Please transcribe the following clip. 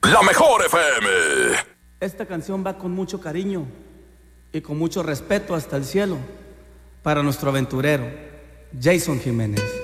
La Mejor FM. Esta canción va con mucho cariño y con mucho respeto hasta el cielo para nuestro aventurero, Jason Jiménez.